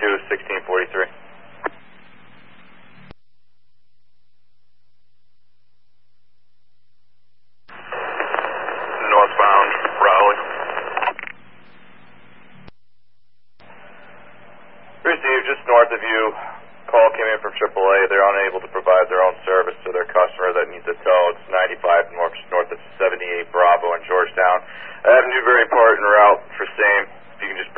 1643. Northbound, Raleigh. Received, just north of you. Call came in from AAA. They're unable to provide their own service to their customer that needs a tow. It's 95 north of 78 Bravo in Georgetown. I have a Newburyport en route for same. If you can just